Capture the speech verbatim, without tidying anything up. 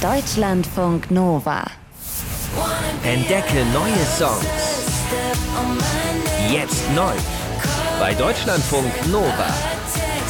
Deutschlandfunk Nova. Entdecke neue Songs. Jetzt neu bei Deutschlandfunk Nova.